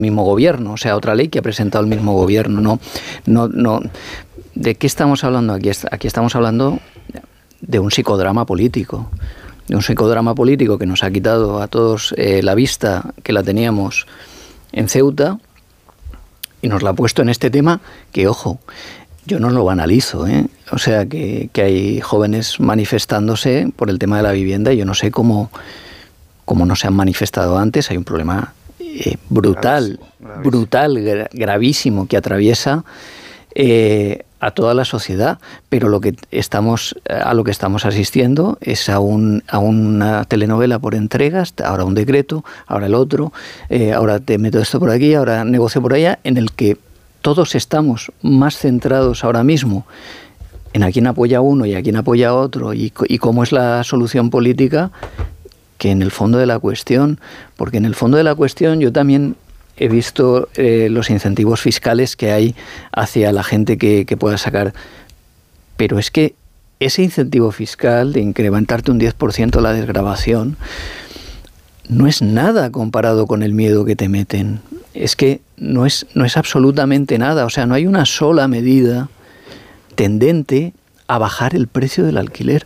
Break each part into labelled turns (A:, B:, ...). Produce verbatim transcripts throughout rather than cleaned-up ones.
A: mismo gobierno, o sea, otra ley que ha presentado el mismo gobierno. No, no, no. ¿De qué estamos hablando aquí? Aquí estamos hablando de un psicodrama político, de un psicodrama político que nos ha quitado a todos eh, la vista que la teníamos en Ceuta y nos la ha puesto en este tema que, ojo, yo no lo banalizo, ¿eh? O sea, que, que hay jóvenes manifestándose por el tema de la vivienda y yo no sé cómo, cómo no se han manifestado antes. Hay un problema eh, brutal, gravísimo. brutal, gra- gravísimo que atraviesa eh, a toda la sociedad, pero lo que estamos a lo que estamos asistiendo es a un a una telenovela por entregas, ahora un decreto, ahora el otro, eh, ahora te meto esto por aquí, ahora negocio por allá, en el que todos estamos más centrados ahora mismo en a quién apoya uno y a quién apoya otro y, y cómo es la solución política que en el fondo de la cuestión, porque en el fondo de la cuestión yo también he visto eh, los incentivos fiscales que hay hacia la gente que, que pueda sacar. Pero es que ese incentivo fiscal de incrementarte un diez por ciento la desgravación no es nada comparado con el miedo que te meten. Es que no es, no es absolutamente nada. O sea, no hay una sola medida tendente a bajar el precio del alquiler.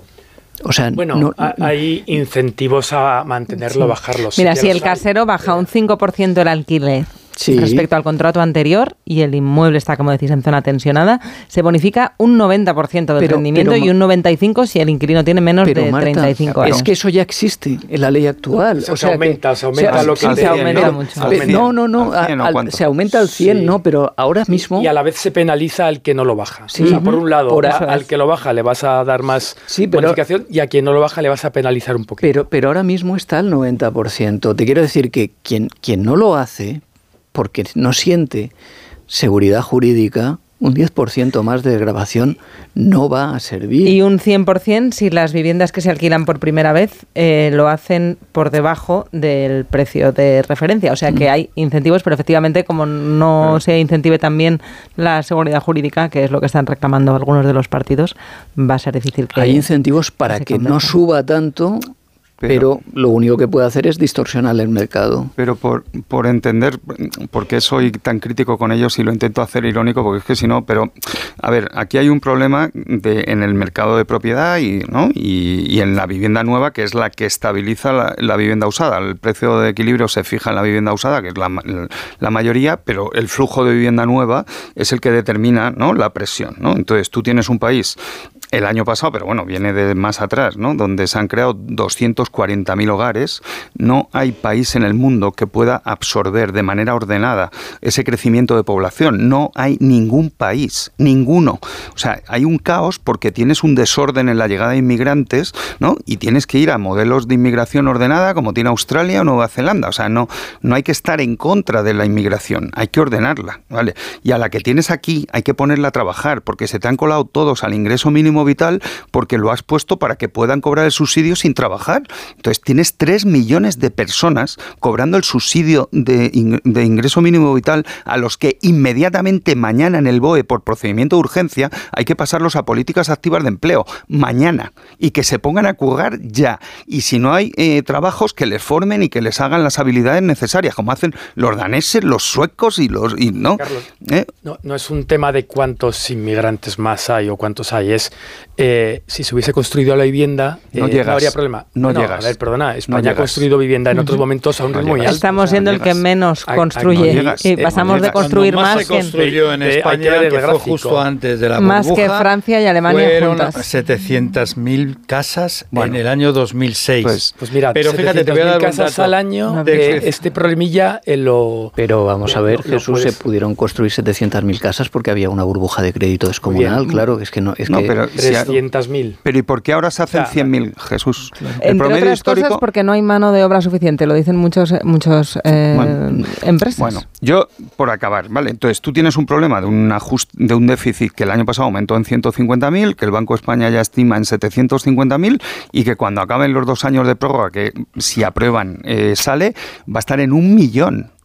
A: O sea,
B: bueno,
A: no,
B: hay incentivos a mantenerlo, sí. bajarlo.
C: Mira, si el casero baja un cinco por ciento el alquiler sí. respecto al contrato anterior y el inmueble está, como decís, en zona tensionada, se bonifica un noventa por ciento del pero, rendimiento pero, y un noventa y cinco por ciento si el inquilino tiene menos de Marta, treinta y cinco años.
A: Es que eso ya existe en la ley actual.
B: Se,
A: o sea,
B: se aumenta,
A: que,
B: se aumenta
A: se,
B: lo que...
C: Sí, se aumenta no, mucho.
A: Al no, no, no, al al, al, se aumenta al cien, sí. no, pero ahora mismo...
B: Y a la vez se penaliza al que no lo baja.
A: Sí.
B: O sea, por un lado,
A: por
B: a, al que lo baja le vas a dar más sí, pero, bonificación y a quien no lo baja le vas a penalizar un poquito.
A: Pero, pero ahora mismo está al noventa por ciento. Te quiero decir que quien, quien no lo hace, porque no siente seguridad jurídica, un diez por ciento más de desgravación no va a servir.
C: Y un cien por ciento si las viviendas que se alquilan por primera vez eh, lo hacen por debajo del precio de referencia. O sea que hay incentivos, pero efectivamente como no se incentive también la seguridad jurídica, que es lo que están reclamando algunos de los partidos, va a ser difícil que...
A: Hay incentivos para que no suba tanto... Pero, pero lo único que puede hacer es distorsionar el mercado.
D: Pero por, por entender por qué soy tan crítico con ellos y lo intento hacer irónico, porque es que si no, pero a ver, aquí hay un problema de, en el mercado de propiedad y, ¿no? y, y en la vivienda nueva, que es la que estabiliza la, la vivienda usada. El precio de equilibrio se fija en la vivienda usada, que es la, la mayoría, pero el flujo de vivienda nueva es el que determina, ¿no? la presión, ¿no? Entonces tú tienes un país... El año pasado, pero bueno, viene de más atrás, ¿no? Donde se han creado doscientos cuarenta mil hogares. No hay país en el mundo que pueda absorber de manera ordenada ese crecimiento de población. No hay ningún país, ninguno. O sea, hay un caos porque tienes un desorden en la llegada de inmigrantes, ¿no? Y tienes que ir a modelos de inmigración ordenada como tiene Australia o Nueva Zelanda. O sea, no, no hay que estar en contra de la inmigración, hay que ordenarla, ¿vale? Y a la que tienes aquí hay que ponerla a trabajar porque se te han colado todos al ingreso mínimo vital porque lo has puesto para que puedan cobrar el subsidio sin trabajar. Entonces tienes tres millones de personas cobrando el subsidio de, ing- de ingreso mínimo vital a los que inmediatamente mañana en el B O E por procedimiento de urgencia hay que pasarlos a políticas activas de empleo mañana y que se pongan a currar ya. Y si no hay eh, trabajos, que les formen y que les hagan las habilidades necesarias, como hacen los daneses, los suecos y los... Y, ¿no?
B: Carlos,
D: ¿Eh?
B: no, no es un tema de cuántos inmigrantes más hay o cuántos hay, es eh, si se hubiese construido la vivienda eh,
D: no, llegas,
B: no habría problema.
D: No,
B: no
D: llegas.
B: A ver, perdona, España
D: no
B: ha construido vivienda en otros momentos a un
D: no
B: ritmo muy alto.
C: Estamos
B: o sea,
C: siendo
B: no
C: el que menos
B: a,
C: construye
B: a, no
D: llegas,
C: y pasamos
D: no
C: de construir
E: más.
C: más
E: Se construyó en España, que, que fue justo antes de la burbuja,
C: más que Francia y Alemania
E: fueron
C: juntas.
E: setecientas mil casas
D: bueno,
E: en el año dos mil seis.
B: Pues, pues mira,
E: pero fíjate, te voy a dar
B: casas al año de que este problemilla en lo...
A: Pero vamos a ver,
B: lo,
A: Jesús,
B: lo puedes...
A: se pudieron construir setecientas mil casas porque había una burbuja de crédito descomunal, claro, es que no... Es
D: no,
A: que
D: pero
B: trescientas mil.
D: Pero ¿y por qué ahora se hacen
B: o sea,
D: cien mil, Jesús?
C: Claro.
D: El
C: Entre
D: promedio
C: otras
D: histórico...
C: cosas porque no hay mano de obra suficiente, lo dicen muchos, muchos eh,
D: bueno,
C: empresas.
D: Bueno, yo, por acabar, ¿vale? Entonces, tú tienes un problema de un, ajust, de un déficit que el año pasado aumentó en ciento cincuenta mil, que el Banco de España ya estima en setecientos cincuenta mil y que cuando acaben los dos años de prórroga, que si aprueban eh, sale, va a estar en un millón.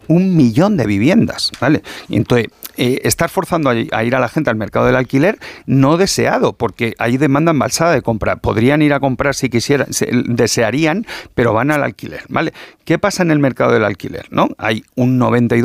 D: un millón de viviendas, ¿vale? Y entonces, eh, estar forzando a, a ir a la gente al mercado del alquiler no deseado, porque hay demanda embalsada de compra. Podrían ir a comprar si quisieran, se, desearían, pero van al alquiler, ¿vale? ¿Qué pasa en el mercado del alquiler, no? Hay un noventa y dos